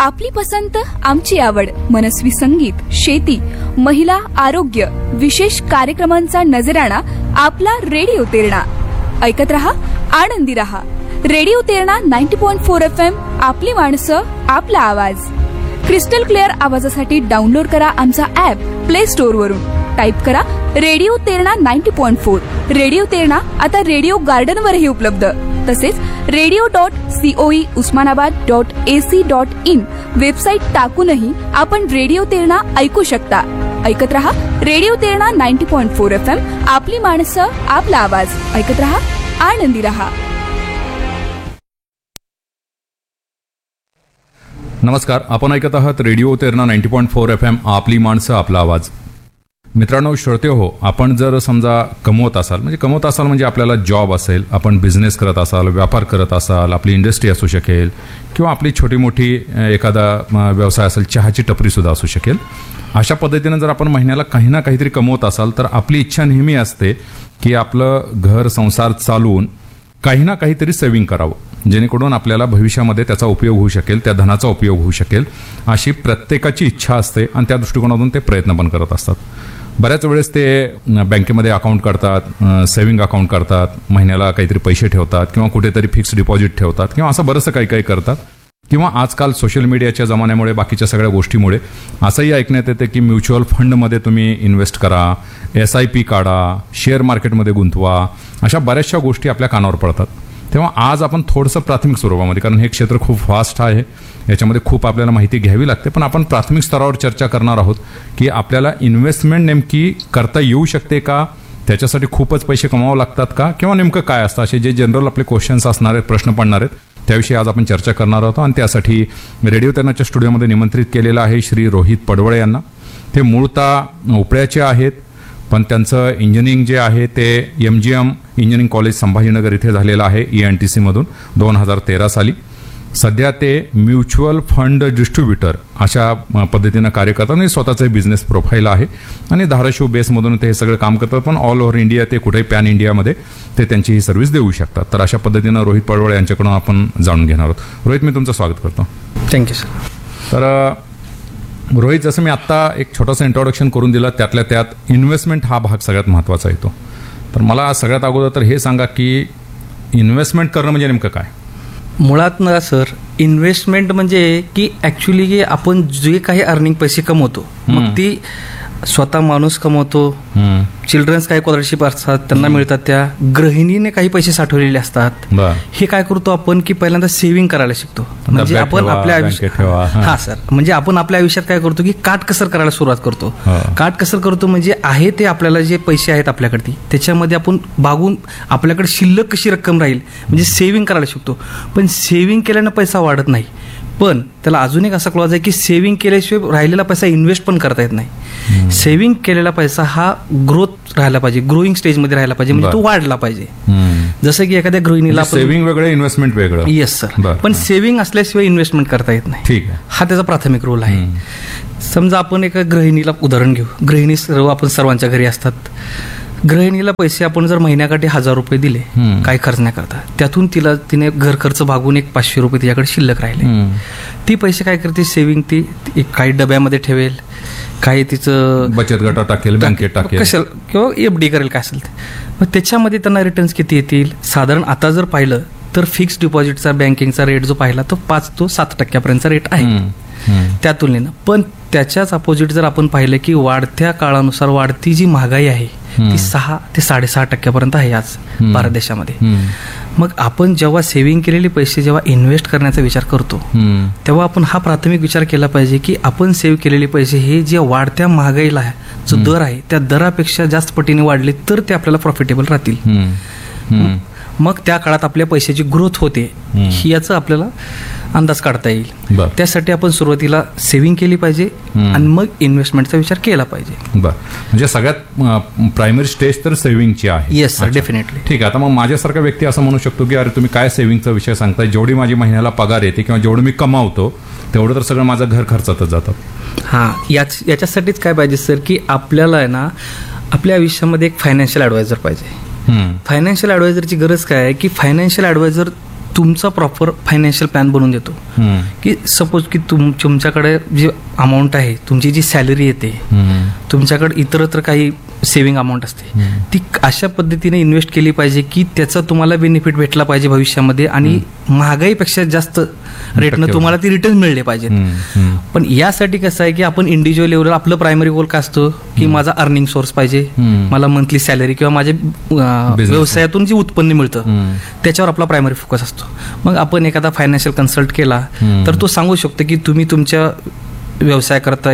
आपली पसंत आमची आवड, मनस्वी संगीत, शेती, महिला, आरोग्य, विशेष कार्यक्रमांचा नजराणा आपला रेडिओ तेरणा. ऐकत रहा, आनंदी रहा. Radio Terna 90.4 FM. आपली माणसं, आपला आवाज. क्रिस्टल क्लिअर आवाजासाठी डाउनलोड करा आमचा ऍप प्ले स्टोअर वरून. टाईप करा रेडिओ तेरणा 90.4. रेडिओ तेरणा आता रेडिओ गार्डनवरही उपलब्ध. तसेच radio.coe usmanabad.ac.in वेबसाईट टाकूनही आपण रेडिओ तेरणा ऐकू शकता. ऐकत रहा रेडिओ तेरणा 90.4 FM. आपली माणसं, आपला आवाज. ऐकत रहा, आनंदी रहा. नमस्कार, आपण ऐकत आहात रेडिओ तेरणा 90.4 FM. आपली माणसं, आपला आवाज. मित्रांनो, श्रोते हो, आपण जर समजा कमवत असाल म्हणजे आपल्याला जॉब असेल, आपण बिझनेस करत असाल, व्यापार करत असाल, आपली इंडस्ट्री असू शकेल किंवा आपली छोटी मोठी एखादा व्यवसाय असेल, चहाची टपरी सुद्धा असू शकेल. अशा पद्धतीनं जर आपण महिन्याला काही ना काहीतरी कमवत असाल तर आपली इच्छा नेहमी असते की आपलं घर संसार चालवून काही ना काहीतरी सेव्हिंग करावं, जेणेकरून आपल्याला भविष्यामध्ये त्याचा उपयोग होऊ शकेल, त्या धनाचा उपयोग होऊ शकेल, अशी प्रत्येकाची इच्छा असते आणि त्या दृष्टिकोनातून ते प्रयत्न पण करत असतात. बऱ्याच वेळेस ते बँकेमध्ये अकाउंट काढतात, सेव्हिंग अकाउंट काढतात, महिन्याला काहीतरी पैसे ठेवतात किंवा कुठेतरी फिक्स डिपॉझिट ठेवतात किंवा असं बरंचसं काही काही करतात. किंवा आजकाल सोशल मीडियाच्या जमान्यामुळे, बाकीच्या सगळ्या गोष्टीमुळे असंही ऐकण्यात येते की म्युच्युअल फंडमध्ये तुम्ही इन्व्हेस्ट करा, SIP काढा, शेअर मार्केटमध्ये गुंतवा, अशा बऱ्याचशा गोष्टी आपल्या कानावर पडतात. तेव्हा आज आपण थोडंसं प्राथमिक स्वरूपामध्ये, कारण हे क्षेत्र खूप फास्ट आहे, याच्यामध्ये खूप आपल्याला माहिती घ्यावी लागते, पण आपण प्राथमिक स्तरावर चर्चा करणार आहोत की आपल्याला इन्व्हेस्टमेंट नेमकी करता येऊ शकते का, त्याच्यासाठी खूपच पैसे कमावे लागतात का, किंवा नेमकं काय असतं, असे जे जनरल आपले क्वेश्चन्स असणार आहेत, प्रश्न पडणार आहेत, त्याविषयी आज आपण चर्चा करणार आहोत. आणि त्यासाठी रेडिओ तेरणाच्या स्टुडिओमध्ये निमंत्रित केलेलं आहे श्री रोहित पडवळे यांना. ते मूळतः उपळ्याचे आहेत, पण त्यांचं इंजिनिअरिंग जे आहे ते MGM इंजिनिअरिंग कॉलेज संभाजीनगर इथे झालेलं आहे, ENTC मधून 2013 साली. सध्या ते म्युच्युअल फंड डिस्ट्रीब्युटर अशा पद्धतीनं कार्य करतात आणि स्वतःचे बिझनेस प्रोफाईल आहे आणि धाराशिव बेसमधून ते हे सगळं काम करतात, पण ऑल ओव्हर इंडिया, ते कुठेही पॅन इंडियामध्ये ते त्यांची ही सर्व्हिस देऊ शकतात. तर अशा पद्धतीनं रोहित पडवळे यांच्याकडून आपण जाणून घेणार आहोत. रोहित, मी तुमचं स्वागत करतो. Thank you sir. तर रोहित, जसं मी आत्ता एक छोटंसं इंट्रोडक्शन करून दिलं, त्यातल्या त्यात इन्व्हेस्टमेंट हा भाग सगळ्यात महत्त्वाचा येतो. तर मला सगळ्यात अगोदर तर हे सांगा की इन्व्हेस्टमेंट करणं म्हणजे नेमकं काय? मुळात ना सर, इन्व्हेस्टमेंट म्हणजे की ॲक्च्युली आपण जे काही अर्निंग पैसे कमवतो, मग ती स्वतः माणूस कमवतो, चिल्ड्रन्स काही स्कॉलरशिप असतात त्यांना मिळतात, त्या गृहिणीने काही पैसे साठवलेले असतात. हे काय करतो आपण की पहिल्यांदा सेव्हिंग करायला शिकतो. म्हणजे आपण आपल्या आयुष्यात, हा सर, म्हणजे आपण आपल्या आयुष्यात काय करतो की काटकसर करायला सुरुवात करतो. काटकसर करतो म्हणजे आहे ते आपल्याला जे पैसे आहेत आपल्याकडे, त्याच्यामध्ये आपण भागून आपल्याकडे शिल्लक कशी रक्कम राहील म्हणजे सेव्हिंग करायला शिकतो. पण सेव्हिंग केल्यानं पैसा वाढत नाही, पण त्याला अजून एक असा क्लॉज आहे की सेव्हिंग केल्याशिवाय राहिलेला पैसा इन्व्हेस्ट पण करता येत नाही. सेव्हिंग केलेला पैसा हा ग्रोथ राहायला पाहिजे, ग्रोईंग स्टेजमध्ये राहायला पाहिजे, म्हणजे तो वाढला पाहिजे. जसं की एखाद्या गृहिणीला सेव्हिंग वेगळं, इन्व्हेस्टमेंट वेगळं. येस सर, पण सेव्हिंग असल्याशिवाय इन्व्हेस्टमेंट करता येत नाही. ठीक आहे, हा त्याचा प्राथमिक रोल आहे. समजा आपण एका गृहिणीला उदाहरण घेऊ. गृहिणी आपण सर्वांच्या घरी असतात. गृहिणीला पैसे आपण जर महिन्याकाठी 1000 रुपये दिले काही खर्च नाही करता, त्यातून तिने घर खर्च भागून एक 500 रुपये तिच्याकडे शिल्लक राहिले. ती पैसे काय करते, सेव्हिंग ती काही डब्यामध्ये ठेवेल, काही तिचं बचत गटात टाकेल, बँकेत टाकेल, कशाल किंवा FD करेल, काय असेल ते. मग त्याच्यामध्ये त्यांना रिटर्न्स किती येतील साधारण? आता जर पाहिलं तर फिक्स डिपॉझिटचा बँकिंगचा रेट जो पाहिला तो 5 ते 7% रेट आहे त्या तुलनेनं. पण त्याच्याच अपोजिट जर आपण पाहिलं की वाढत्या काळानुसार वाढती जी महागाई आहे ती 6 ते 6.5% आहे आज भारत देशामध्ये. मग आपण जेव्हा सेव्हिंग केलेले पैसे जेव्हा इन्व्हेस्ट करण्याचा विचार करतो तेव्हा आपण हा प्राथमिक विचार केला पाहिजे की आपण सेव्ह केलेले पैसे हे जे वाढत्या महागाईला जो दर आहे त्या दरापेक्षा जास्त पटीने वाढले तर ते आपल्याला प्रॉफिटेबल राहतील. मग त्या काळात आपल्या पैशाची ग्रोथ होते याचा आपल्याला अंदाज काढता येईल. त्यासाठी आपण सुरुवातीला सेव्हिंग केली पाहिजे आणि मग इन्व्हेस्टमेंटचा विचार केला पाहिजे. बरं, म्हणजे सगळ्यात प्रायमरी स्टेज तर सेव्हिंगची आहे. Yes sir, definitely. ठीक आहे. आता मग माझ्यासारखा व्यक्ती असं म्हणू शकतो की अरे तुम्ही काय सेव्हिंगचा विषय सांगताय, जेवढी माझी महिन्याला पगार येते किंवा जेवढं मी कमावतो तेवढं तर सगळं माझं घर खर्चातच जातं. हां, याच्यासाठीच काय पाहिजे सर की आपल्याला आहे ना आपल्या आयुष्यामध्ये एक फायनान्शियल ॲडवायझर पाहिजे. फायनान्शियल ॲडवायझरची गरज काय आहे की फायनान्शियल ॲडवायझर तुमचा प्रॉपर फायनान्शियल प्लॅन बनवून देतो. हम्म. की सपोज की तुमच्याकडे जी अमाऊंट आहे, तुमची जी सॅलरी येते, हम्म. तुमच्याकडे इतरत्र काही सेव्हिंग अमाऊंट असते, ती अशा पद्धतीने इन्व्हेस्ट केली पाहिजे की त्याचा तुम्हाला बेनिफिट भेटला पाहिजे भविष्यामध्ये आणि महागाईपेक्षा जास्त रेटनं तुम्हाला ती रिटर्न मिळले पाहिजेत. हम्म. पण यासाठी कसं आहे की आपण इंडिव्हिज्युअल लेवलवर आपलं प्रायमरी गोल काय असतो की माझा अर्निंग सोर्स पाहिजे, मला मंथली सॅलरी किंवा माझ्या व्यवसायातून जे उत्पन्न मिळतं त्याच्यावर आपला प्रायमरी फोकस असतो. मग आपण एखादा फायनान्शियल कन्सल्ट केला तर तो सांगू शकतो की तुम्ही तुमच्या व्यवसाय करता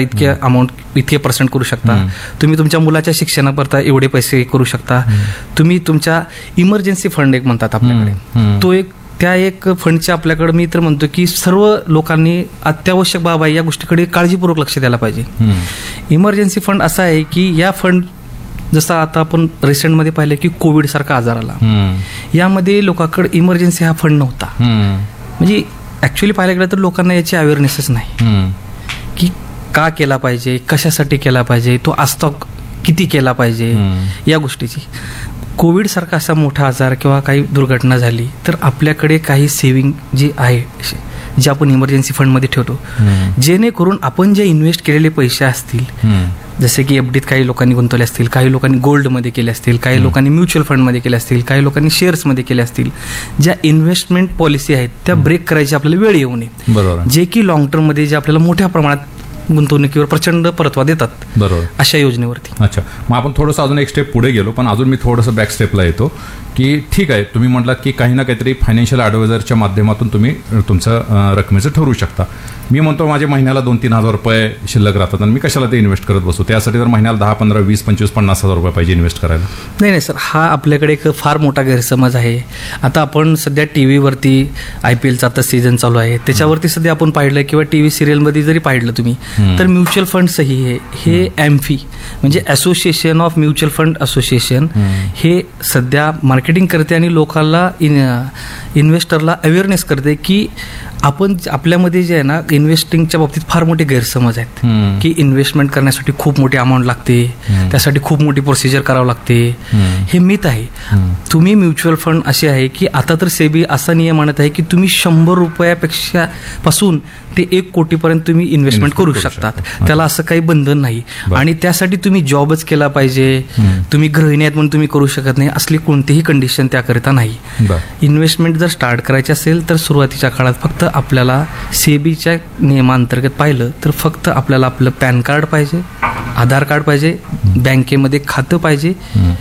इतके पर्सेंट करू शकता, तुम्ही तुमच्या मुलाच्या शिक्षणाकरता एवढे पैसे करू शकता, तुम्ही तुमच्या इमर्जन्सी फंड एक म्हणतात आपल्याकडे, तो एक फंडच्या आपल्याकडे मी तर म्हणतो की सर्व लोकांनी अत्यावश्यक बाब आहे या गोष्टीकडे काळजीपूर्वक लक्ष द्यायला पाहिजे. इमर्जन्सी फंड असा आहे की या फंड जसं आता आपण रिसेंटमध्ये पाहिलं की कोविड सारखा आजार आला, यामध्ये लोकांकडे इमर्जन्सी हा फंड नव्हता. म्हणजे ऍक्च्युअली पाहायला गेलं तर लोकांना याची अवेअरनेसच नाही की का केला पाहिजे, कशासाठी केला पाहिजे, तो असतो किती केला पाहिजे या गोष्टीची. कोविड सारखा असा मोठा आजार किंवा काही दुर्घटना झाली तर आपल्याकडे काही सेव्हिंग जी आहे जे आपण इमर्जन्सी फंडमध्ये ठेवतो, जेणेकरून आपण जे इन्व्हेस्ट केलेले पैसे असतील, जसे की एफडीत काही लोकांनी गुंतवले असतील, काही लोकांनी गोल्डमध्ये केले असतील, काही लोकांनी म्युच्युअल फंडमध्ये केले असतील, काही लोकांनी शेअर्समध्ये केले असतील, ज्या इन्व्हेस्टमेंट पॉलिसी आहेत त्या ब्रेक करायची आपल्याला वेळ येऊ नये, बरोबर, जे की लॉंग टर्ममध्ये जे आपल्याला मोठ्या प्रमाणात गुंतवणुकीवर प्रचंड परतावा देतात, बरोबर, अशा योजनेवरती. अच्छा, मग आपण थोडंसं अजून एक स्टेप पुढे गेलो, पण अजून मी थोडंसं बॅक स्टेपला येतो की ठीक आहे, तुम्ही म्हटलात की काही ना काहीतरी फायनान्शियल ॲडवायझरच्या माध्यमातून तुम्ही तुमचं रकमेचं ठरवू शकता. मी म्हणतो माझे महिन्याला 2-3 हजार रुपये शिल्लक राहतात आणि मी कशाला ते इन्व्हेस्ट करत बसू, त्यासाठी तर महिन्याला 10, 15, 20, 25, 50 हजार रुपये पाहिजे इन्व्हेस्ट करायला. नाही सर, हा आपल्याकडे एक फार मोठा गैरसमज आहे. आता आपण सध्या टीव्हीवरती IPLचा आता सीझन चालू आहे, त्याच्यावरती सध्या आपण पाहिलं किंवा टीव्ही सिरियलमध्ये जरी पाहिलं तुम्ही तर म्युच्युअल फंड्स हे एम्फी म्हणजे association of mutual fund association हे सध्या मार्केटिंग करते आणि लोकांना इन्व्हेस्टरला अवेअरनेस करते की आपण आपल्यामध्ये जे आहे ना इन्व्हेस्टिंगच्या बाबतीत फार मोठे गैरसमज आहेत की इन्व्हेस्टमेंट करण्यासाठी खूप मोठी अमाऊंट लागते, त्यासाठी खूप मोठी प्रोसिजर करावं लागते. हे मिथ आहे. तुम्ही म्युच्युअल फंड असे आहे की आता तर सेबी असा नियम आणत आहे की तुम्ही 100 रुपयापेक्षा पासून ते 1 कोटीपर्यंत तुम्ही इन्व्हेस्टमेंट करू शकतात. त्याला असं काही बंधन नाही आणि त्यासाठी तुम्ही जॉबच केला पाहिजे, तुम्ही गृहिणी आहेत म्हणून तुम्ही करू शकत नाही, असली कोणतीही कंडिशन त्याकरिता नाही. इन्व्हेस्टमेंट जर स्टार्ट करायची असेल तर सुरुवातीच्या काळात फक्त आपल्याला सेबीच्या नियमांतर्गत पाहिलं तर फक्त आपल्याला आपलं पॅन कार्ड पाहिजे, आधार कार्ड पाहिजे, बँकेमध्ये खातं पाहिजे,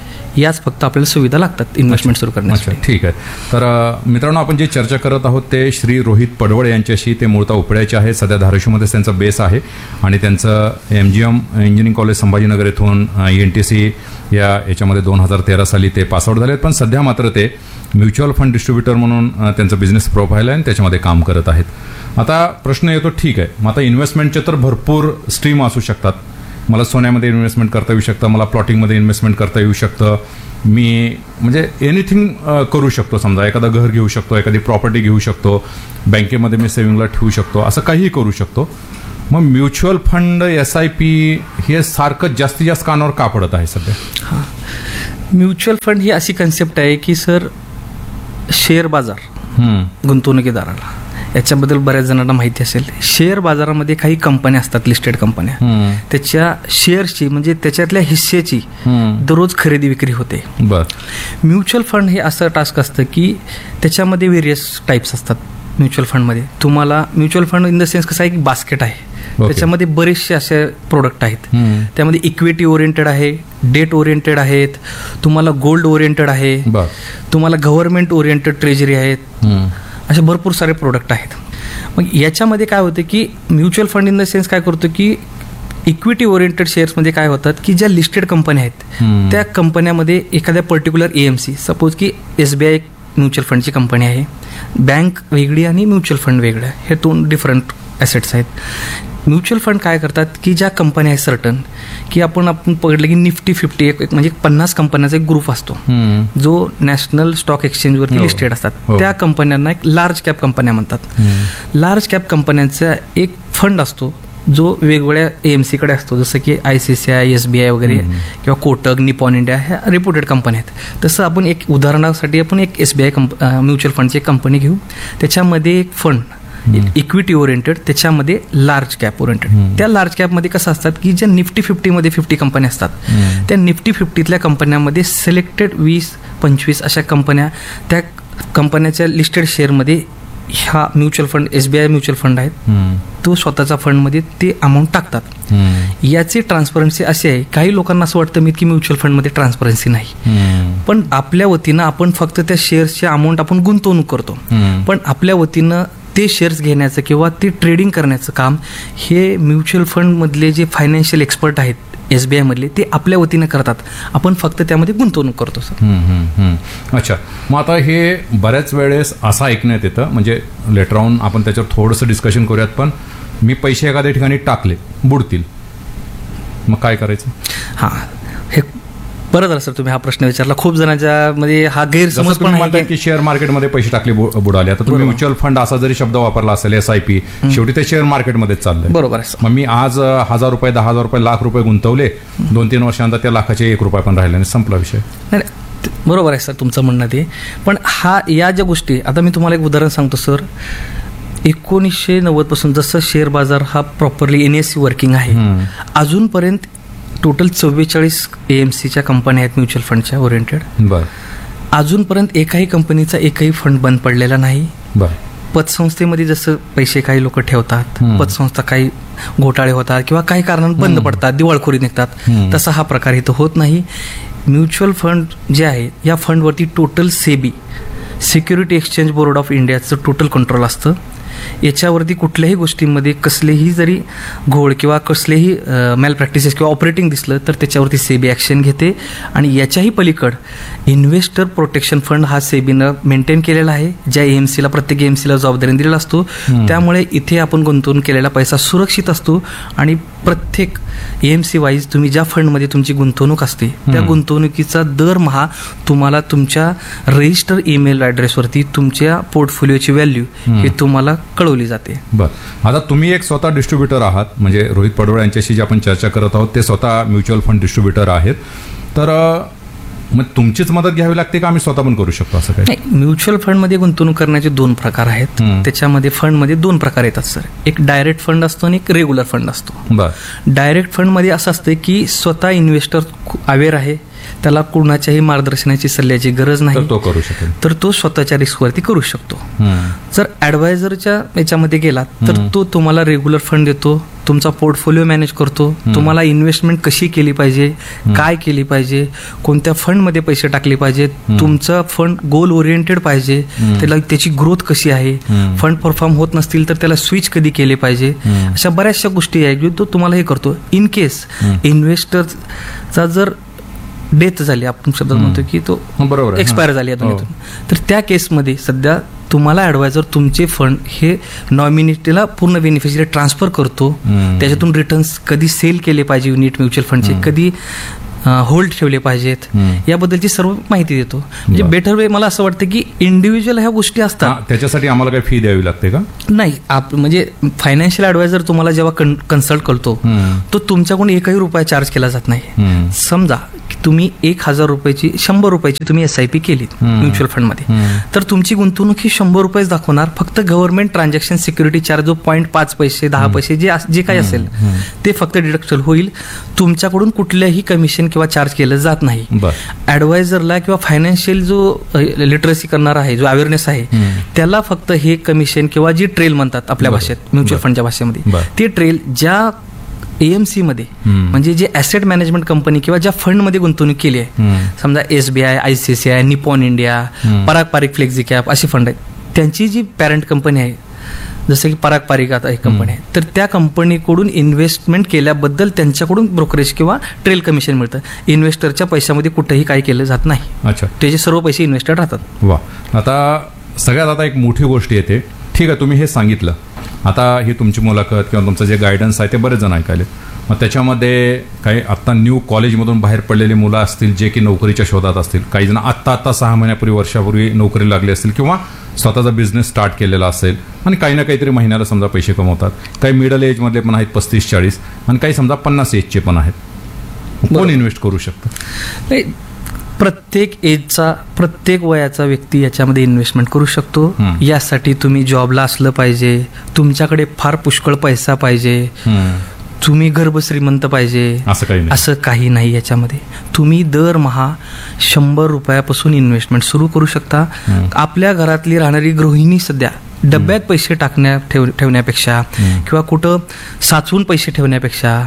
याच फक्त आपल्याला सुविधा लागतात इन्व्हेस्टमेंट सुरू करण्यासाठी. ठीक आहे. तर मित्रांनो, आपण जे चर्चा करत आहोत ते श्री रोहित पडवळ यांच्याशी. ते मूळतः उपळ्याचे आहेत, सध्या धाराशिवमध्येच त्यांचा बेस आहे आणि त्यांचं MGM इंजिनिअरिंग कॉलेज संभाजीनगर येथून NTC याच्यामध्ये 2013 साली ते पासआउट झाले, पण सध्या मात्र ते म्युच्युअल फंड डिस्ट्रीब्युटर म्हणून त्यांचं बिझनेस प्रोफाईल आहे आणि त्याच्यामध्ये काम करत आहेत. आता प्रश्न येतो, ठीक आहे, मग आता इन्व्हेस्टमेंटचे तर भरपूर स्ट्रीम असू शकतात. मला सोन्यामध्ये इन्व्हेस्टमेंट करता येऊ शकतं, मला प्लॉटिंगमध्ये इन्व्हेस्टमेंट करता येऊ शकतं, मी म्हणजे एनिथिंग करू शकतो. समजा एखादं घर घेऊ शकतो, एखादी प्रॉपर्टी घेऊ शकतो, बँकेमध्ये मी सेव्हिंगला ठेवू शकतो, असं काहीही करू शकतो. मग म्युच्युअल फंड SIP हे सारखं जास्तीत जास्त कानावर का पडत आहे सध्या? हां, म्युच्युअल फंड ही अशी कन्सेप्ट आहे की सर शेअर बाजार गुंतवणुकीदाराला याच्याबद्दल बऱ्याच जणांना माहिती असेल. शेअर बाजारामध्ये काही कंपन्या असतात, लिस्टेड कंपन्या, त्याच्या शेअर्सची म्हणजे त्याच्यातल्या हिस्सेची दररोज खरेदी विक्री होते. म्युच्युअल फंड हे असं टास्क असतं की त्याच्यामध्ये व्हेरियस टाईप्स असतात. म्युच्युअल फंडमध्ये तुम्हाला mutual fund in the sense कसं आहे की बास्केट आहे, त्याच्यामध्ये बरेचसे असे प्रोडक्ट आहेत. त्यामध्ये इक्विटी ओरिएंटेड आहे, डेट ओरिएंटेड आहेत, तुम्हाला गोल्ड ओरिएंटेड आहे, तुम्हाला गव्हर्नमेंट ओरिएंटेड ट्रेजरी आहेत, असे भरपूर सारे प्रोडक्ट आहेत. मग याच्यामध्ये काय होतं की mutual fund in the sense काय करतो की इक्विटी ओरिएंटेड शेअर्समध्ये काय होतात की ज्या लिस्टेड कंपन्या आहेत त्या कंपन्यामध्ये एखाद्या पर्टिक्युलर AMC, सपोज की SBI म्युच्युअल फंडची कंपनी आहे, बँक वेगळी आणि म्युच्युअल फंड वेगळं, हे 2 डिफरंट ॲसेट्स आहेत. म्युच्युअल फंड काय करतात की ज्या कंपन्या आहेत सर्टन की आपण पकडलं की निफ्टी 50 एक म्हणजे 50 कंपन्यांचा एक ग्रुप असतो जो नॅशनल स्टॉक एक्सचेंजवरती लिस्टेड असतात. त्या कंपन्यांना एक लार्ज कॅप कंपन्या म्हणतात. लार्ज कॅप कंपन्यांचा एक फंड असतो जो वेगवेगळ्या AMC कडे असतो, जसं की ICICI, SBI वगैरे किंवा कोटक, निपॉन इंडिया ह्या रिपोर्टेड कंपन्या आहेत. तसं आपण एक उदाहरणासाठी आपण एक SBI म्युच्युअल फंडची एक कंपनी घेऊ. त्याच्यामध्ये एक फंड इक्विटी ओरिएंटेड, त्याच्यामध्ये लार्ज कॅप ओरिएंटेड. त्या लार्ज कॅपमध्ये कसं असतात की ज्या निफ्टी 50मध्ये 50 कंपन्या असतात, त्या निफ्टी 50तल्या कंपन्यांमध्ये सिलेक्टेड 20-25 अशा कंपन्या, त्या कंपन्याच्या लिस्टेड शेअरमध्ये हा mutual fund SBI mutual fund आहेत, तो स्वतःचा फंडमध्ये ते अमाऊंट टाकतात. याची ट्रान्सपरन्सी अशी आहे, काही लोकांना असं वाटतं की म्युच्युअल फंडमध्ये ट्रान्सपरन्सी नाही, पण आपल्या वतीनं आपण फक्त त्या शेअर्सची अमाऊंट आपण गुंतवणूक करतो, पण आपल्या वतीनं ते शेअर्स घेण्याचं किंवा ते ट्रेडिंग करण्याचं काम हे म्युच्युअल फंडमधले जे फायनान्शियल एक्सपर्ट आहेत SBI मधले, ते आपल्या वतीनं करतात. आपण फक्त त्यामध्ये गुंतवणूक करतो सर. अच्छा, मग आता हे बऱ्याच वेळेस असं ऐकण्यात येतं, म्हणजे लेटर ऑन आपण त्याच्यावर थोडंसं डिस्कशन करूयात, पण मी पैसे एखाद्या ठिकाणी टाकले, बुडतील, मग काय करायचं? हां, हे बरं झालं सर तुम्ही हा प्रश्न विचारला. खूप जणांच्या मध्ये हा गैरसमज पण आहे की शेअर मार्केटमध्ये पैसे टाकले बुडाले. आता तुम्ही म्युच्युअल फंड असा जरी शब्द वापरला असेल, SIP, शेवटी ते शेअर मार्केटमध्येच चाललंय. बरोबर आहे. मग मी आज 1,000 रुपये, 10,000 रुपये, लाख रुपये गुंतवले, 2-3 वर्षांनंतर त्या लाखाचे 1 रुपया पण राहिले आणि संपला विषय. नाही, बरोबर आहे सर तुमचं म्हणणं ते. पण या ज्या गोष्टी, आता मी तुम्हाला एक उदाहरण सांगतो सर. 1990 पासून जसं शेअर बाजार हा प्रॉपरली NSE वर्किंग आहे, अजूनपर्यंत टोटल 44 AMCच्या कंपन्या आहेत म्युच्युअल फंडच्या ओरिएंटेड. बरं. अजूनपर्यंत एकाही कंपनीचा एकही फंड बंद पडलेला नाही. बरं. पतसंस्थेमध्ये जसं पैसे काही लोक ठेवतात, पतसंस्था काही घोटाळे होतात किंवा काही कारणानं बंद पडतात, दिवाळखोरी निघतात, तसा हा प्रकार इथं होत नाही. म्युच्युअल फंड जे आहे, या फंडवरती total SEBI, security exchange board of इंडियाचं टोटल कंट्रोल असतं. याच्यावरती कुठल्याही गोष्टींमध्ये कसलेही जरी घोळ किंवा कसलेही मॅल प्रॅक्टिसेस किंवा ऑपरेटिंग दिसलं तर त्याच्यावरती SEBI ॲक्शन घेते. आणि याच्याही पलीकड इन्व्हेस्टर प्रोटेक्शन फंड हा SEBIनं मेंटेन केलेला आहे, ज्या AMCला प्रत्येक AMCला जबाबदारीने दिलेला असतो. त्यामुळे इथे आपण गुंतवणूक केलेला पैसा सुरक्षित असतो आणि प्रत्येक AMC वाईज तुम्ही ज्या फंडमध्ये तुमची गुंतवणूक असते, त्या गुंतवणुकीचा दरमहा तुम्हाला तुमच्या रजिस्टर ईमेल ॲड्रेसवरती तुमच्या पोर्टफोलिओची व्हॅल्यू हे तुम्हाला कळवली जाते. बरं. आता तुम्ही एक स्वतः डिस्ट्रीब्युटर आहात, म्हणजे रोहित पडवळ यांच्याशी जे आपण चर्चा करत आहोत ते स्वतः म्युच्युअल फंड डिस्ट्रीब्युटर आहेत, तर मग तुमचीच मदत घ्यावी लागते का आम्ही स्वतः पण करू शकतो असं काही? म्युच्युअल फंडमध्ये गुंतवणूक करण्याचे 2 प्रकार आहेत. त्याच्यामध्ये फंडमध्ये 2 प्रकार येतात सर. एक डायरेक्ट फंड असतो आणि एक रेग्युलर फंड असतो. बरं. डायरेक्ट फंडमध्ये असं असतं की स्वतः इन्व्हेस्टर अवेअर आहे, त्याला कोणाच्याही मार्गदर्शनाची सल्ल्याची गरज नाही, तो करू शकेल, तर तो स्वतःच्या रिस्कवरती करू शकतो. जर ॲडवायझरच्या याच्यामध्ये गेला तर तो तुम्हाला रेग्युलर फंड देतो, तुमचा पोर्टफोलिओ मॅनेज करतो, तुम्हाला इन्व्हेस्टमेंट कशी केली पाहिजे, काय केली पाहिजे, कोणत्या फंडमध्ये पैसे टाकले पाहिजेत, तुमचं फंड गोल ओरिएंटेड पाहिजे, त्याची ग्रोथ कशी आहे, फंड परफॉर्म होत नसतील तर त्याला स्विच कधी केले पाहिजे, अशा बऱ्याचशा गोष्टी आहेत जो तो तुम्हाला हे करतो. इन केस इन्व्हेस्टरचा जर डेथ झाली, आपण शब्द म्हणतो की तो बरोबर एक्सपायर झाली आहे दुनियेतून, तर त्या केसमध्ये सध्या तुम्हाला ॲडवायझर तुमचे फंड हे नॉमिनीला पूर्ण बेनिफिशरी ट्रान्सफर करतो. त्याच्यातून रिटर्न्स कधी सेल केले पाहिजे युनिट म्युच्युअल फंडचे, कधी होल्ड ठेवले पाहिजेत, याबद्दलची सर्व माहिती देतो. म्हणजे बेटर वे मला असं वाटतं की इंडिव्हिज्युअल ह्या गोष्टी असतात. त्याच्यासाठी आम्हाला काही फी द्यावी लागते का? नाही. म्हणजे फायनान्शियल ॲडवायझर तुम्हाला जेव्हा कन्सल्ट करतो तो तुमच्याकडून एकही रुपया चार्ज केला जात नाही. समजा तुम्ही 1,000 रुपयाची 100 रुपयाची तुम्ही SIP केलीत म्युच्युअल फंडमध्ये, तर तुमची गुंतवणूक ही 100 रुपयेच दाखवणार. फक्त गव्हर्नमेंट ट्रान्झॅक्शन सिक्युरिटी चार्ज जो 0.5 पैसे 10 पैसे जे काही असेल ते फक्त डिडक्शन होईल. तुमच्याकडून कुठल्याही कमिशन किंवा चार्ज केलं जात नाही. ॲडवायझरला किंवा फायनान्शियल जो लिटरसी करणार आहे, जो अवेअरनेस आहे, त्याला फक्त हे कमिशन किंवा जी ट्रेल म्हणतात आपल्या भाषेत म्युच्युअल फंडच्या भाषेमध्ये, ते ट्रेल ज्या AMC मध्ये म्हणजे जे ॲसेट मॅनेजमेंट कंपनी किंवा ज्या फंडमध्ये गुंतवणूक केली आहे, समजा SBI, ICICI, निपॉन इंडिया, पराग पारिक फ्लेक्झी कॅप अशी फंड आहेत, त्यांची जी पॅरेंट कंपनी आहे जसं की पराग पारिक आता एक कंपनी आहे, तर त्या कंपनीकडून इन्व्हेस्टमेंट केल्याबद्दल त्यांच्याकडून ब्रोकरेज किंवा ट्रेल कमिशन मिळतं. इन्व्हेस्टरच्या पैशामध्ये कुठेही काही केलं जात नाही. अच्छा. त्याचे सर्व पैसे इन्व्हेस्टेड राहतात. वा. आता सगळ्यात आता एक मोठी गोष्ट येते. ठीक आहे, तुम्ही हे सांगितलं, आता ही तुमची मुलाखत किंवा तुमचं जे गायडन्स आहे ते बरेच जण ऐकायले. मग त्याच्यामध्ये काही आत्ता न्यू कॉलेजमधून बाहेर पडलेली मुलं असतील जे की नोकरीच्या शोधात असतील, काही जण आत्ता 6 महिन्यापूर्वी वर्षापूर्वी नोकरी लागली असतील किंवा स्वतःचा बिझनेस स्टार्ट केलेला असेल आणि काही ना काहीतरी महिन्याला समजा पैसे कमवतात. काही मिडल एजमधले पण आहेत 35-40 आणि काही समजा 50 एजचे पण आहेत. कोण इन्व्हेस्ट करू शकतं? नाही, प्रत्येक एजचा प्रत्येक वयाचा व्यक्ती याच्यामध्ये इन्व्हेस्टमेंट करू शकतो. यासाठी तुम्ही जॉबला असलं पाहिजे, तुमच्याकडे फार पुष्कळ पैसा पाहिजे, तुम्ही गर्भश्रीमंत पाहिजे असं काही नाही. याच्यामध्ये तुम्ही दरमहा 100 रुपयापासून इन्व्हेस्टमेंट सुरू करू शकता. आपल्या घरातली राहणारी गृहिणी सध्या डब्यात पैसे ठेवण्यापेक्षा किंवा कुठं साचवून पैसे ठेवण्यापेक्षा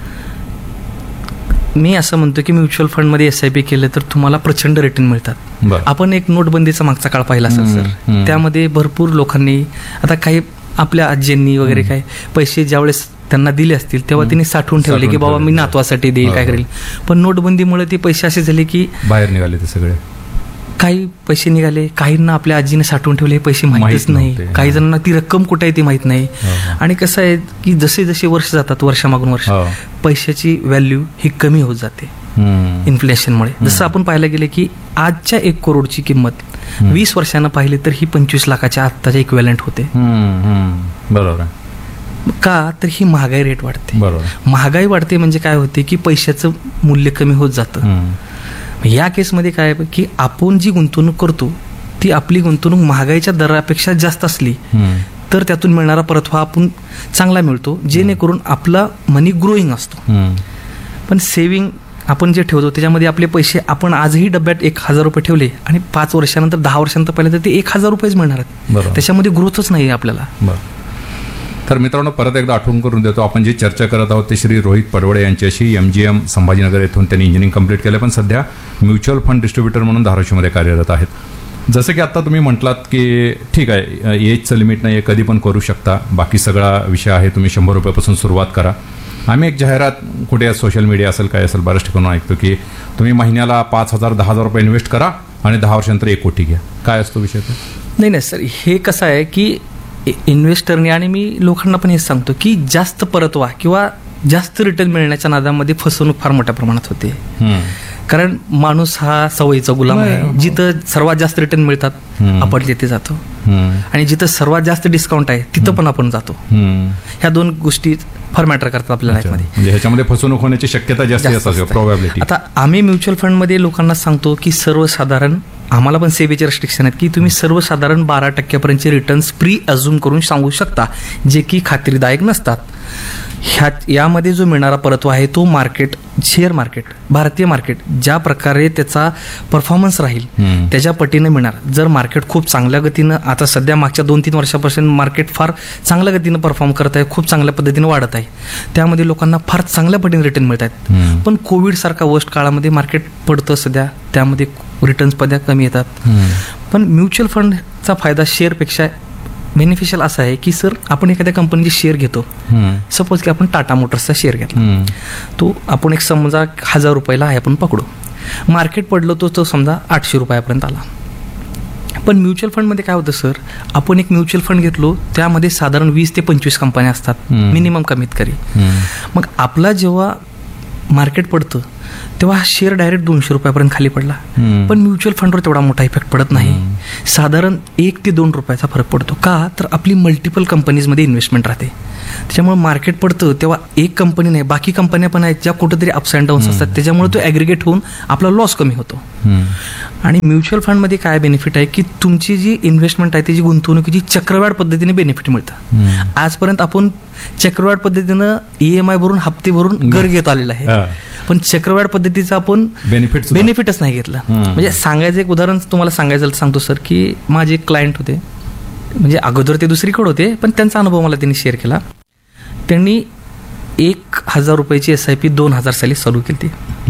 मी असं म्हणतो की म्युच्युअल फंडमध्ये SIP केलं तर तुम्हाला प्रचंड रिटर्न मिळतात. आपण एक नोटबंदीचा मागचा काळ पाहिला असेल सर, त्यामध्ये भरपूर लोकांनी, आता काही आपल्या आजींनी वगैरे काय पैसे ज्यावेळेस त्यांना दिले असतील तेव्हा त्यांनी साठवून ठेवले की बाबा मी नातवासाठी देईल, काय करेल. पण नोटबंदीमुळे ते पैसे असे झाले की बाहेर निघाले ते सगळे. काही पैसे निघाले, काहींना आपल्या आजीने साठवून ठेवले हे पैसे माहितच नाही, काही जणांना ती रक्कम कुठे आहे ती माहित नाही. आणि कसं आहे की जसे जसे वर्ष जातात, वर्षामागून वर्ष, पैशाची व्हॅल्यू ही कमी होत जाते इन्फ्लेशनमुळे. जसं आपण पाहायला गेले की आजच्या 1 करोडची किंमत 20 वर्षांना पाहिली तर ही 25 लाखाच्या आत्ताच्या इक्विव्हॅलंट होते. बरोबर. का तर ही महागाई रेट वाढते. बरोबर. महागाई वाढते म्हणजे काय होते की पैशाचं मूल्य कमी होत जातं. या केसमध्ये काय आहे की आपण जी गुंतवणूक करतो ती आपली गुंतवणूक महागाईच्या दरापेक्षा जास्त असली तर त्यातून मिळणारा परतावा आपण चांगला मिळतो, जेणेकरून आपला मनी ग्रोईंग असतो. पण सेव्हिंग आपण जे ठेवतो त्याच्यामध्ये आपले पैसे आपण आजही डब्यात 1,000 रुपये ठेवले आणि 5 वर्षानंतर 10 वर्षानंतर पाहिलं तर ते 1,000 रुपयेच मिळणार आहेत. त्याच्यामध्ये ग्रोथच नाही आपल्याला. तर मित्रांनो, परत एकदा आठवण करून देतो, आपण जी चर्चा करत आहोत ते श्री रोहित पडवळे यांच्याशी. MGM संभाजीनगर येथून त्यांनी इंजिनिअरिंग कंप्लीट केलं, पण सध्या म्युच्युअल फंड डिस्ट्रीब्युटर म्हणून धाराशिवमध्ये कार्यरत आहेत. जसं की आता तुम्ही म्हटलात की ठीक आहे, एजचं लिमिट नाही आहे, कधी पण करू शकता, बाकी सगळा विषय आहे, तुम्ही 100 रुपयापासून सुरुवात करा. आम्ही एक जाहिरात कुठे सोशल मीडिया असेल काय असेल बऱ्याच ठिकाणी ऐकतो की तुम्ही महिन्याला 5,000-10,000 रुपये इन्व्हेस्ट करा आणि 10 वर्षानंतर 1 कोटी घ्या. काय असतो विषय? नाही सर, हे कसं आहे की इन्व्हेस्टरने, आणि मी लोकांना पण हेच सांगतो की जास्त परतवा किंवा जास्त रिटर्न मिळण्याच्या नादामध्ये फसवणूक फार मोठ्या प्रमाणात होते. कारण माणूस हा सवयीचा गुलाम आहे. जिथं सर्वात जास्त रिटर्न मिळतात आपण तिथे जातो, आणि जिथं सर्वात जास्त डिस्काउंट आहे तिथं पण आपण जातो. ह्या 2 गोष्टी फार मॅटर करतात आपल्या लाईफमध्ये. म्हणजे ह्याच्यामध्ये फसवणूक होण्याची शक्यता जास्त असते, प्रोबॅबिलिटी. आता आम्ही म्युच्युअल फंडमध्ये लोकांना सांगतो की सर्वसाधारण, आम्हाला पण सेबीचे रेस्ट्रिक्शन आहेत की तुम्ही सर्वसाधारण 12% रिटर्न्स प्री अझ्युम करून सांगू शकता, जे की खात्रीदायक नसतात. यामध्ये जो मिळणारा परतावा आहे तो मार्केट, शेअर मार्केट, भारतीय मार्केट ज्या प्रकारे त्याचा परफॉर्मन्स राहील त्याच्या पटीने मिळणार. जर मार्केट खूप चांगल्या गतीनं, आता सध्या मागच्या 2-3 वर्षापासून मार्केट फार चांगल्या गतीनं परफॉर्म करत आहे, खूप चांगल्या पद्धतीने वाढत आहे, त्यामध्ये लोकांना फार चांगल्या पटीने रिटर्न मिळत आहेत. पण कोविडसारखा वर्स्ट काळामध्ये मार्केट पडतं सध्या, त्यामध्ये रिटर्न्स पद्या कमी येतात. पण म्युच्युअल फंडचा फायदा शेअरपेक्षा बेनिफिशियल असा आहे की सर, आपण एखाद्या कंपनीचे शेअर घेतो, सपोज की आपण टाटा मोटर्सचा शेअर घेतला, तो आपण एक समजा 1,000 रुपयाला आहे आपण पकडू, मार्केट पडलो तो समजा 800 रुपयापर्यंत आला. पण म्युच्युअल फंडमध्ये काय होतं सर, आपण एक म्युच्युअल फंड घेतलो त्यामध्ये साधारण 20 ते 25 कंपन्या असतात मिनिमम कमीत कमी. मग आपला जेव्हा मार्केट पडतं तेव्हा हा शेअर डायरेक्ट 200 रुपयापर्यंत खाली पडला. पण म्युच्युअल फंडवर तेवढा मोठा इफेक्ट पडत नाही, साधारण 1 ते 2 रुपयाचा फरक पडतो. का तर आपली मल्टिपल कंपनीजमध्ये इन्व्हेस्टमेंट राहते, त्याच्यामुळे मार्केट पडतं तेव्हा एक कंपनी नाही, बाकी कंपन्या पण आहेत ज्या कुठेतरी अप्स अँड डाऊन्स असतात, त्याच्यामुळे तो ॲग्रिगेट होऊन आपला लॉस कमी होतो. आणि म्युच्युअल फंडमध्ये काय बेनिफिट आहे की तुमची जी इन्व्हेस्टमेंट आहे त्याची गुंतवणुकीची चक्रवाढ पद्धतीने बेनिफिट मिळतं. आजपर्यंत आपण चक्रवाढ पद्धतीनं EMI भरून, हप्ते भरून घर घेत आलेलं आहे, पण चक्रवाढ पद्धतीचं आपण बेनिफिटच नाही घेतलं. म्हणजे सांगायचं एक उदाहरण तुम्हाला सांगायचं सांगतो सर, की माझे एक क्लायंट होते, म्हणजे अगोदर ते दुसरीकडे होते, पण त्यांचा अनुभव मला त्यांनी शेअर केला. त्यांनी 1,000 रुपयाची SIP 2000 साली चालू केली.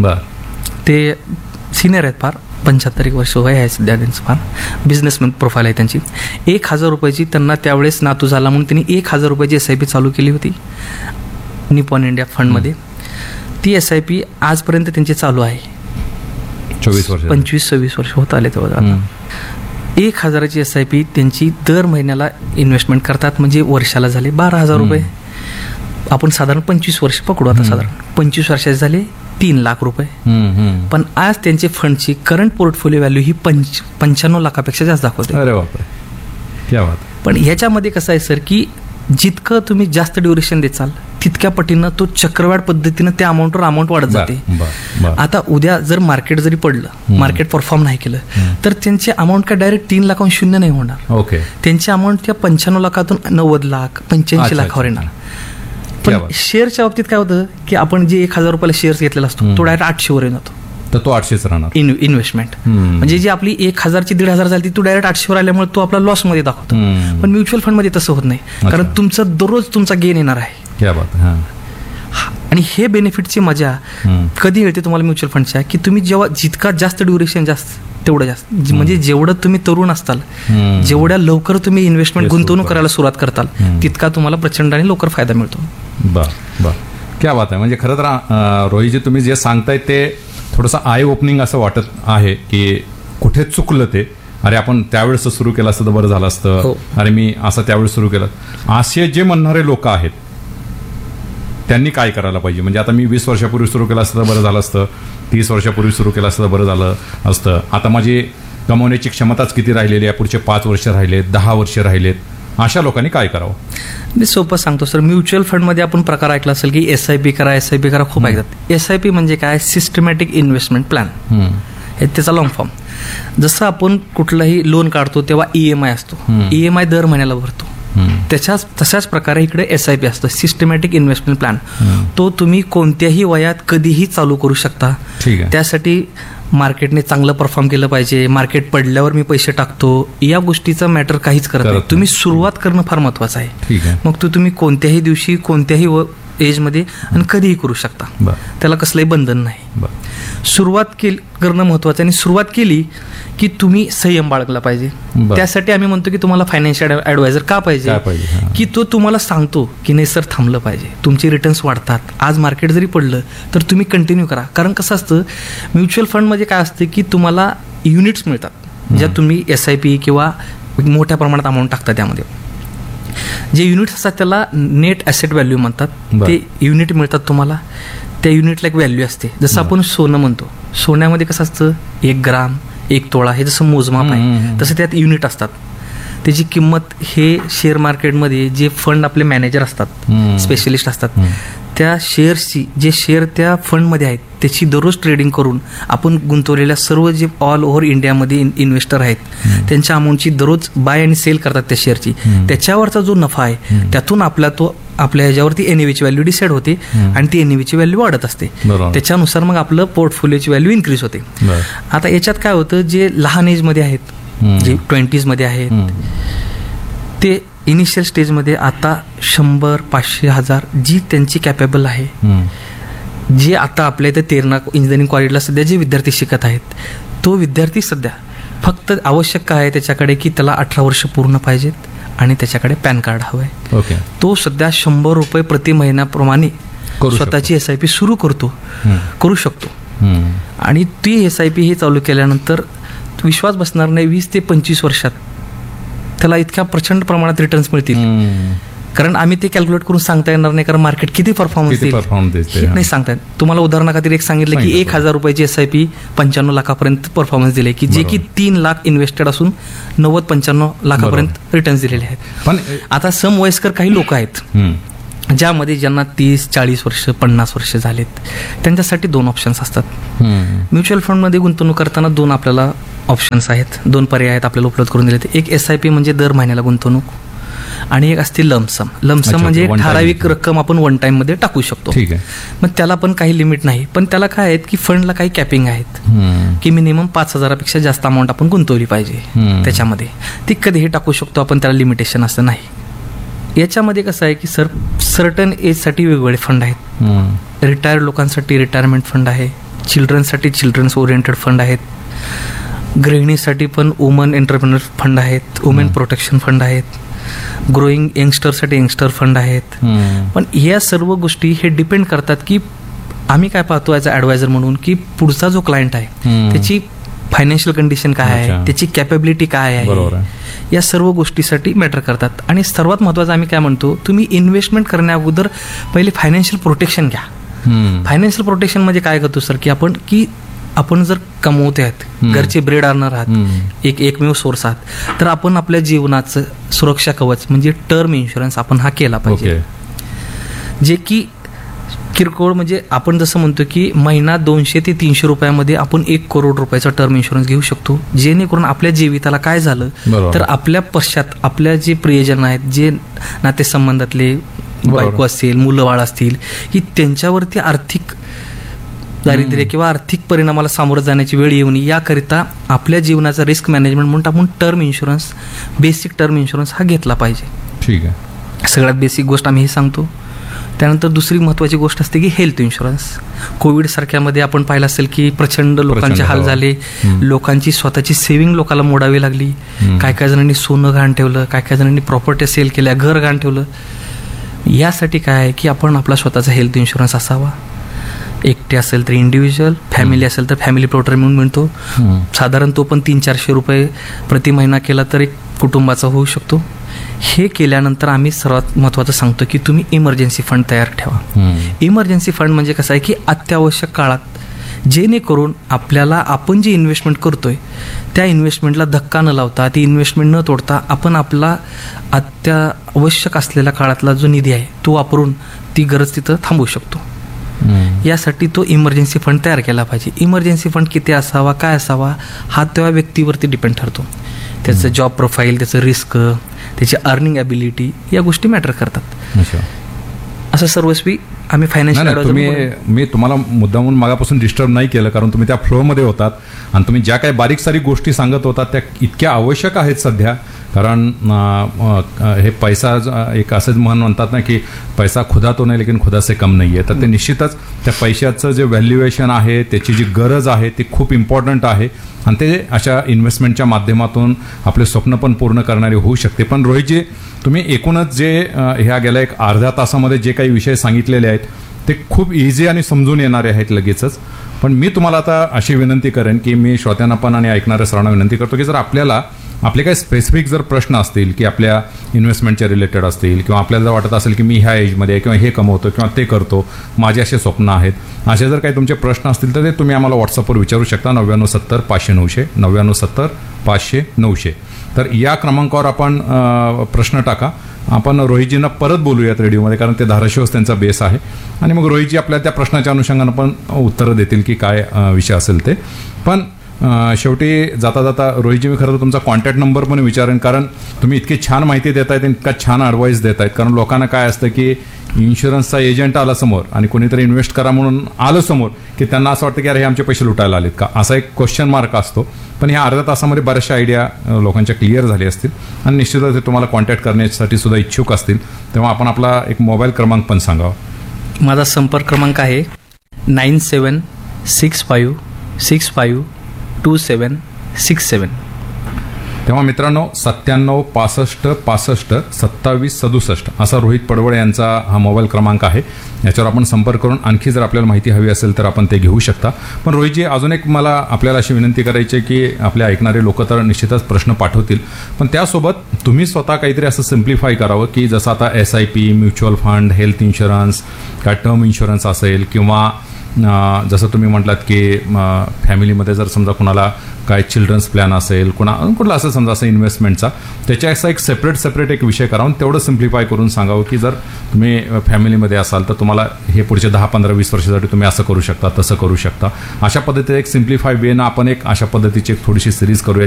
ते सिनियर आहेत, फार 75 वर्ष वय आहे सध्या त्यांचं, फार बिझनेसमॅन प्रोफाईल आहे त्यांची. 1,000 रुपयाची त्यांना त्यावेळेस नातू झाला म्हणून त्यांनी 1,000 रुपयाची SIP चालू केली होती निपॉन इंडिया फंडमध्ये. ती SIP आजपर्यंत त्यांची चालू आहे, 25-26 वर्ष होत आले तेव्हा. 1,000ची SIP त्यांची दर महिन्याला इन्व्हेस्टमेंट करतात, म्हणजे वर्षाला झाले 12,000 रुपये. आपण साधारण 25 वर्ष पकडू, आता साधारण 25 वर्षाचे झाले 3 लाख रुपये. पण आज त्यांचे फंडची करंट पोर्टफोलिओ व्हॅल्यू ही 95 लाखापेक्षा जास्त दाखवते. अरे बापरे, क्या बात. पण ह्याच्यामध्ये कसं आहे सर, की जितकं तुम्ही जास्त ड्युरेशन देचाल तितक्या पटीनं तो चक्रवाढ पद्धतीनं त्या अमाऊंटवर अमाऊंट वाढत जाते. आता उद्या जर मार्केट जरी पडलं, मार्केट परफॉर्म नाही केलं, तर त्यांची अमाऊंट काय डायरेक्ट 3 लाखाहून 0 नाही होणार. ओके. त्यांची अमाऊंट त्या 95 लाखातून 90 लाख 85 लाखावर येणार. पण शेअरच्या बाबतीत काय होतं, की आपण जे 1,000 रुपयाला शेअर्स घेतलेला असतो तो डायरेक्ट 800 वर येतो, तर तो 800च राहणार इन्व्हेस्टमेंट. म्हणजे जी आपली 1,000ची 1,500 झाली तो डायरेक्ट 800 वर आल्यामुळे तो आपला लॉस मध्ये दाखवतो. पण म्युच्युअल फंड मध्ये तसं होत नाही, कारण तुमचं दररोज तुमचा गेन येणार आहे. क्या बात. आणि हे बेनिफिटची मजा कधी मिळते तुम्हाला म्युच्युअल फंडच्या, की तुम्ही जेव्हा जितका जास्त ड्युरेशन जास्त तेवढं जास्त, म्हणजे जेवढं तुम्ही तरुण असताल, जेवढ्या लवकर तुम्ही इन्व्हेस्टमेंट गुंतवणूक करायला सुरुवात करताल, तितका तुम्हाला प्रचंड आणि लवकर फायदा मिळतो. बर, क्या बात आहे. म्हणजे खरं तर रोहितजी तुम्ही जे सांगताय ते थोडंसं आय ओपनिंग असं वाटत आहे, की कुठे चुकलं ते, अरे आपण त्यावेळेस सुरू केलं असतं तर बरं झालं असतं, अरे मी असं त्यावेळेस सुरू केलं. असे जे म्हणणारे लोक आहेत त्यांनी काय करायला पाहिजे? म्हणजे आता मी 20 वर्षापूर्वी सुरू केलं असतं तर बरं झालं असतं, 30 वर्षापूर्वी सुरू केलं असतं तर बरं झालं असतं, आता माझी कमवण्याची क्षमताच किती राहिलेली आहे, पुढचे 5 वर्ष राहिलेत, 10 वर्ष राहिलेत, अशा लोकांनी काय करावं? मी सोपं सांगतो सर. म्युच्युअल फंडमध्ये आपण प्रकार ऐकला असेल की SIP करा खूप ऐकतात. SIP म्हणजे काय? सिस्टमॅटिक इन्व्हेस्टमेंट प्लॅन, हे त्याचा लॉंग फॉर्म. जसं आपण कुठलाही लोन काढतो तेव्हा EMI असतो, EMI दर महिन्याला भरतो, तशाच प्रकारे इकडे SIP असतं, सिस्टमॅटिक इन्व्हेस्टमेंट प्लॅन. तो तुम्ही कोणत्याही वयात कधीही चालू करू शकता. त्यासाठी मार्केटने चांगलं परफॉर्म केलं पाहिजे, मार्केट पडल्यावर मी पैसे टाकतो, या गोष्टीचा मॅटर काहीच करत नाही. तुम्ही सुरुवात करणं फार महत्वाचं आहे. मग तुम्ही कोणत्याही दिवशी कोणत्याही एजमध्ये आणि कधीही करू शकता, त्याला कसलंही बंधन नाही. सुरुवात करणं महत्वाचं, आणि सुरुवात केली की तुम्ही संयम बाळगला पाहिजे. त्यासाठी आम्ही म्हणतो की तुम्हाला फायनान्शियल ॲडवायझर का पाहिजे, की तो तुम्हाला सांगतो की नाही सर थांबलं पाहिजे, तुमचे रिटर्न्स वाढतात, आज मार्केट जरी पडलं तर तुम्ही कंटिन्यू करा. कारण कसं असतं म्युच्युअल फंडमध्ये काय असतं की तुम्हाला युनिट्स मिळतात, ज्या तुम्ही SIP किंवा मोठ्या प्रमाणात अमाऊंट टाकता, त्यामध्ये जे युनिट्स असतात त्याला नेट ॲसेट व्हॅल्यू म्हणतात. ते युनिट मिळतात तुम्हाला, त्या युनिटला एक व्हॅल्यू असते. जसं आपण सोनं म्हणतो, सोन्यामध्ये कसं असतं 1 ग्राम 1 तोळा हे जसं मोजमाप आहे, तसं त्यात युनिट असतात. त्याची किंमत हे शेअर मार्केटमध्ये जे फंड आपले मॅनेजर असतात, स्पेशलिस्ट असतात, त्या शेअर्सची, जे शेअर त्या फंडमध्ये आहेत त्याची दररोज ट्रेडिंग करून आपण गुंतवलेल्या सर्व जे ऑल ओव्हर इंडियामध्ये इन्व्हेस्टर आहेत त्यांच्या अमाऊंटची दररोज बाय आणि सेल करतात त्या शेअरची. त्याच्यावरचा जो नफा आहे त्यातून आपल्या ह्याच्यावरती NAVची व्हॅल्यू डिसाईड होते, आणि ती NAVची व्हॅल्यू वाढत असते. त्याच्यानुसार मग आपलं पोर्टफोलिओची व्हॅल्यू इन्क्रीज होते. आता याच्यात काय होतं, जे लहान एजमध्ये आहेत, जे 20s मध्ये आहेत, ते इनिशियल स्टेजमध्ये आता 100, 500, 1000 जी त्यांची कॅपेबल आहे, जे आता आपल्या इथे तेरणा इंजिनिअरिंग कॉलेजला सध्या जे विद्यार्थी शिकत आहेत, तो विद्यार्थी सध्या फक्त आवश्यक काय आहे त्याच्याकडे, की त्याला 18 वर्ष पूर्ण पाहिजेत आणि त्याच्याकडे पॅन कार्ड हवं आहे. तो सध्या 100 रुपये प्रति महिन्याप्रमाणे स्वतःची SIP सुरू करू शकतो. आणि ती SIP हे चालू केल्यानंतर विश्वास बसणार नाही, 20 ते 25 वर्षात त्याला इतक्या प्रचंड प्रमाणात रिटर्न्स मिळतील. कारण आम्ही ते कॅल्क्युलेट करून सांगता येणार नाही, कारण मार्केट किती परफॉर्मन्स देईल नाही सांगता येत. तुम्हाला उदाहरणाखातीर एक सांगितलं की 1,000 रुपयाची SIP 95 लाखापर्यंत परफॉर्मन्स दिले, की जे की 3 लाख इन्व्हेस्टेड असून 90-95 लाखापर्यंत रिटर्न्स दिलेले आहेत. पण आता समवयस्कर काही लोक आहेत ज्यामध्ये ज्यांना 30-40 वर्ष 50 वर्ष झालेत, त्यांच्यासाठी 2 ऑप्शन्स असतात. म्युच्युअल फंडमध्ये गुंतवणूक करताना 2 आपल्याला ऑप्शन्स आहेत, 2 पर्याय आहेत आपल्याला उपलब्ध करून दिले. एक SIP म्हणजे दर महिन्याला गुंतवणूक, आणि एक असते लमसम. म्हणजे एक ठराविक रक्कम आपण वन टाइम मध्ये टाकू शकतो. मग त्याला पण काही लिमिट नाही, पण त्याला काय आहेत की फंडला काही कॅपिंग आहेत, की मिनिमम 5,000पेक्षा जास्त अमाऊंट आपण गुंतवली पाहिजे त्याच्यामध्ये. ती कधीही टाकू शकतो आपण, त्याला लिमिटेशन असं नाही. याच्यामध्ये कसं आहे की सर्टन एजसाठी वेगवेगळे फंड आहेत. रिटायर्ड लोकांसाठी रिटायरमेंट फंड आहे, चिल्ड्रनसाठी चिल्ड्रन्स ओरिएंटेड फंड आहेत, गृहिणीसाठी पण वुमन एंटरप्रेन्योर फंड आहेत, वुमेन प्रोटेक्शन फंड आहेत, ग्रोईंग यंगस्टरसाठी यंगस्टर फंड आहेत. पण या सर्व गोष्टी हे डिपेंड करतात की आम्ही काय पाहतो ॲज अ ॲडवायझर म्हणून, की पुढचा जो क्लायंट आहे त्याची फायनान्शियल कंडिशन काय आहे, अच्छा. त्याची कॅपेबिलिटी काय बरोबर आहे, आहे. या सर्व गोष्टीसाठी मॅटर करतात. आणि सर्वात महत्त्वाचं आम्ही काय म्हणतो, तुम्ही इन्व्हेस्टमेंट करण्या अगोदर पहिले फायनान्शियल प्रोटेक्शन घ्या. फायनान्शियल प्रोटेक्शन म्हणजे काय करतो सर, की आपण जर कमवते आहेत, घरचे ब्रेड अर्नर आहात, एकमेव सोर्स आहात, तर आपण आपल्या जीवनाचं सुरक्षा कवच म्हणजे टर्म इन्शुरन्स आपण हा केला पाहिजे. जे की किरकोळ म्हणजे आपण जसं म्हणतो की महिना 200 ते 300 रुपयामध्ये आपण 1 करोड रुपयाचा टर्म इन्शुरन्स घेऊ शकतो, जेणेकरून आपल्या जीविताला काय झालं तर आपल्या पश्चात आपल्या जे प्रियजन आहेत, जे नातेसंबंधातले बायको असतील, मुलं बाळ असतील, की त्यांच्यावरती आर्थिक दारिद्र्य किंवा आर्थिक परिणामाला सामोरं जाण्याची वेळ येऊ नये याकरिता आपल्या जीवनाचा रिस्क मॅनेजमेंट म्हणून आपण term insurance, basic term insurance हा घेतला पाहिजे. ठीक आहे. सगळ्यात बेसिक गोष्ट आम्ही हे सांगतो. त्यानंतर दुसरी महत्त्वाची गोष्ट असते की हेल्थ इन्शुरन्स. कोविड सारख्यामध्ये आपण पाहिलं असेल की प्रचंड लोकांचे हाल झाले, लोकांची स्वतःची सेव्हिंग लोकांना मोडावी लागली. काय काय जणांनी सोनं गहाण ठेवलं, काय काय जणांनी प्रॉपर्टी सेल केल्या, घर गहाण ठेवलं. यासाठी काय आहे की आपण आपला स्वतःचा हेल्थ इन्शुरन्स असावा. एकटे असेल तर इंडिव्हिज्युअल, फॅमिली असेल तर फॅमिली प्लॉटर म्हणून मिळतो. साधारण तो पण 300-400 रुपये प्रति महिना केला तर एक कुटुंबाचा होऊ शकतो. हे केल्यानंतर आम्ही सर्वात महत्त्वाचं सांगतो की तुम्ही इमर्जन्सी फंड तयार ठेवा. इमर्जन्सी फंड म्हणजे कसं आहे की अत्यावश्यक काळात जेणेकरून आपल्याला आपण जी इन्व्हेस्टमेंट करतोय त्या इन्व्हेस्टमेंटला धक्का न लावता, ती इन्व्हेस्टमेंट न तोडता आपण आपला अत्यावश्यक असलेल्या काळातला जो निधी आहे तो वापरून ती गरज तिथं थांबवू शकतो. यासाठी तो इमर्जन्सी फंड तयार केला पाहिजे. इमर्जन्सी फंड किती असावा, काय असावा हा त्या व्यक्तीवरती डिपेंड ठरतो. त्याचं जॉब प्रोफाईल, त्याचं रिस्क, त्याची अर्निंग ॲबिलिटी या गोष्टी मॅटर करतात. असं सर्वस्वी आम्ही फायनान्शियल मी तुम्हाला मुद्दामून मागापासून डिस्टर्ब नाही केलं, कारण तुम्ही त्या फ्लोमध्ये होतात आणि तुम्ही ज्या काही बारीक सारीक गोष्टी सांगत होतात त्या इतक्या आवश्यक आहेत सध्या. कारण हे पैसा एक असंच म्हणतात ना की पैसा खुदा तो नाही लेकिन खुदा से कम नाही आहे. तर ते निश्चितच त्या पैशाचं जे व्हॅल्युएशन आहे, त्याची जी गरज आहे ती खूप इम्पॉर्टंट आहे आणि ते अशा इन्व्हेस्टमेंटच्या माध्यमातून आपले स्वप्न पण पूर्ण करणारे होऊ शकते. पण रोहितजी, तुम्ही एकूणच जे ह्या गेल्या एक अर्ध्या तासामध्ये जे काही विषय सांगितलेले आहेत ते खूप इझी आणि समजून येणारे आहेत लगेचच. पण मी तुम्हाला आता अशी विनंती करेन की मी श्रोत्यांना पण आणि ऐकणाऱ्या सर्वांना विनंती करतो की जर आपल्याला आपले काही स्पेसिफिक जर प्रश्न असतील की आपल्या इन्व्हेस्टमेंटच्या रिलेटेड असतील किंवा आपल्याला जर वाटत असेल की मी ह्या एजमध्ये किंवा हे कमवतो किंवा ते करतो, माझे असे स्वप्न आहेत, असे जर काही तुमचे प्रश्न असतील तर ते तुम्ही आम्हाला व्हॉट्सअपवर विचारू शकता. 9970-500-900 9970-500-900. तर या क्रमांकावर आपण प्रश्न टाका. आपण रोहितजींना परत बोलूयात रेडिओमध्ये, कारण ते धाराशिवच त्यांचा बेस आहे आणि मग रोहितजी आपल्या त्या प्रश्नाच्या अनुषंगानं पण उत्तरं देतील की काय विषय असेल ते. पण शेवटी जाता जाता रोहितजी, मी खरं तर तुमचा कॉन्टॅक्ट नंबर पण विचारेन, कारण तुम्ही इतकी छान माहिती देत आहेत, इतका छान ॲडवाईस देत आहेत. कारण लोकांना काय असतं की इन्शुरन्सचा एजंट आला समोर आणि कोणीतरी इन्व्हेस्ट करा म्हणून आलं समोर की त्यांना असं वाटतं की अरे हे आमचे पैसे लुटायला आलेत का, असा एक क्वेश्चन मार्क असतो. पण ह्या अर्ध्या तासामध्ये बऱ्याचशा आयडिया लोकांच्या क्लिअर झाली असतील आणि निश्चितच ते तुम्हाला कॉन्टॅक्ट करण्यासाठी सुद्धा इच्छुक असतील. तेव्हा आपण आपला एक मोबाईल क्रमांक पण सांगावा. माझा संपर्क क्रमांक आहे 9765652767. तेव्हा मित्रांनो 9765652767 असा रोहित पडवळे यांचा हा मोबाईल क्रमांक आहे. याच्यावर आपण संपर्क करून आणखी जर आपल्याला माहिती हवी असेल तर आपण ते घेऊ शकता. पण रोहितजी, अजून एक मला आपल्याला अशी विनंती करायची आहे की आपले ऐकणारे लोक तर निश्चितच प्रश्न पाठवतील, पण त्यासोबत तुम्ही स्वतः काहीतरी असं सिम्प्लिफाय करावं की जसं आता SIP, mutual fund, health insurance, काय टर्म इन्शुरन्स असेल किंवा जसं तुम्ही म्हटलात की फॅमिलीमध्ये जर समजा कुणाला काय चिल्ड्रन्स प्लॅन असेल, कुठला असं समजा असं इन्व्हेस्टमेंटचा, त्याच्या असा एक सेपरेट एक विषय करावून तेवढं सिम्प्लिफाय करून सांगावं की जर तुम्ही फॅमिलीमध्ये असाल तर तुम्हाला हे पुढचे 10, 15, 20 वर्षासाठी तुम्ही असं करू शकता, तसं करू शकता. अशा पद्धतीने एक सिम्प्लिफाय वेनं आपण एक अशा पद्धतीची एक थोडीशी सिरीज करूया